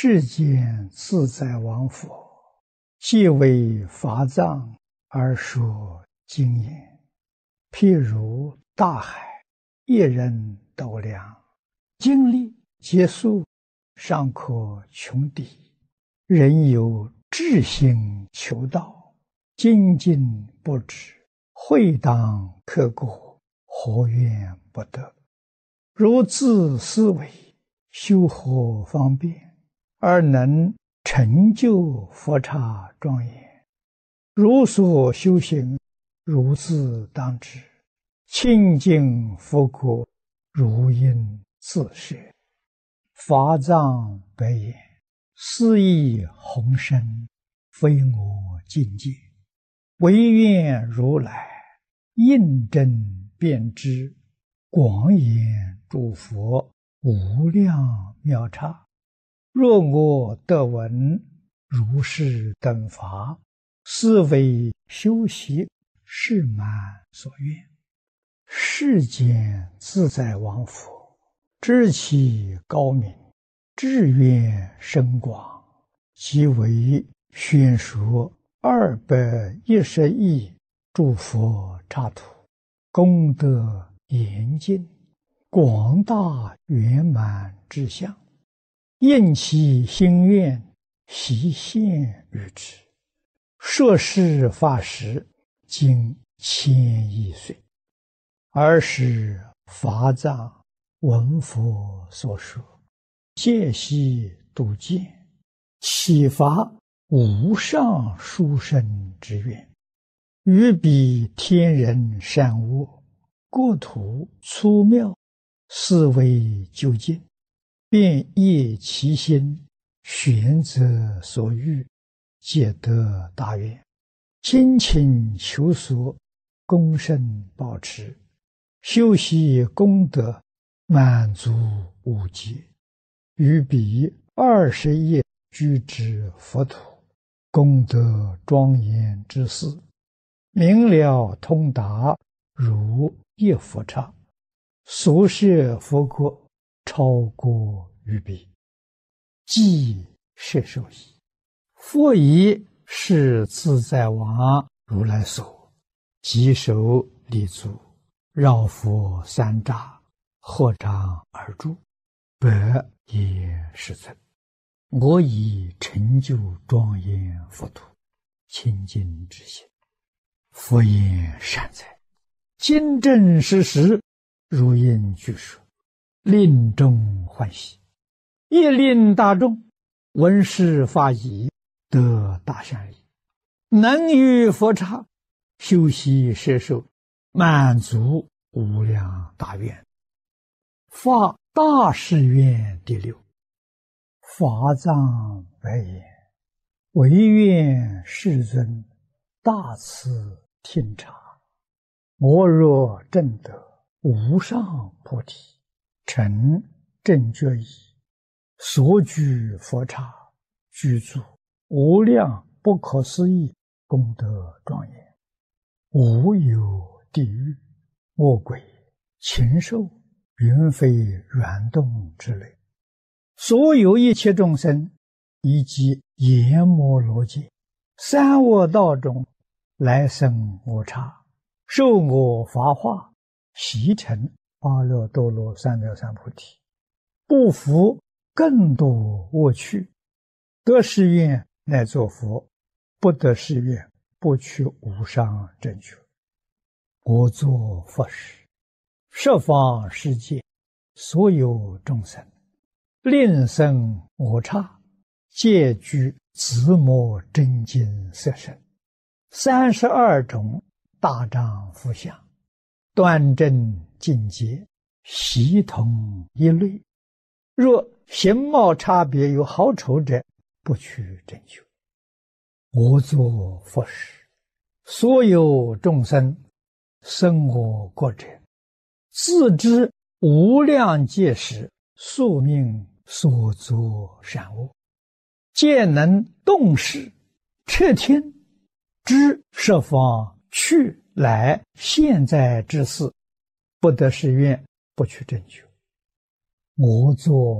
世间自在王佛，既为法藏而说经言。譬如大海，一人斗量，经历劫数，尚可穷抵。人有志心求道，精进不止，会当刻过，何怨不得？如自思维，修何方便，而能成就佛刹庄严？如所修行，如自当知，清净佛国，如应自摄。法藏白言：斯亦宏深，非我境界，唯愿如来印证遍知，广演诸佛无量妙刹。若我得闻如是等法，斯为修习是满所愿。世间自在王佛，知其高明，志愿深广，即为宣说210亿诸佛刹土，功德严尽，广大圆满之相，应其心愿，悉现于之。摄事法时，经1000亿岁，尔时法藏闻佛所说，戒悉度见，启发无上殊胜之愿，于彼天人善恶，国土粗妙，思维究竟，便业其心，选择所欲，皆得大愿，精勤求索，功胜保持，修习功德，满足无极，于彼20亿居之佛土，功德庄严之事，明了通达，如一佛刹，所摄佛国，超过于彼，即摄受矣。佛以是自在王如来所，即手立足，绕佛3匝，合掌而住，百也世尊，我已成就庄严佛土，清净之心。佛言：善哉，今正实实，如应具说，令众欢喜，亦令大众闻是法已，得大善利，能于佛刹修习摄受，满足无量大愿。发大誓愿第6。法藏白言：唯愿世尊大慈听察，我若证得无上菩提，成正觉已，所居佛刹，具足无量不可思议功德庄严，无有地狱、恶鬼、禽兽、云飞软动之类，所有一切众生，以及阎摩罗界、三恶道中来生我刹，受我法化，习成阿耨多罗三藐三菩提，不服更多恶趣，得誓愿乃作佛，不得誓愿不取无上正觉。我作佛时，十方世界所有众生，令生我刹，皆具自摩真经色身，32种大丈夫相，端正净洁，悉同一类。若形貌差别有好丑者，不取正觉。我作佛时，所有众生生我国者，自知无量劫时宿命所作善恶，皆能动识彻听，知十方去来现在之事，不得誓愿，不取正觉。我作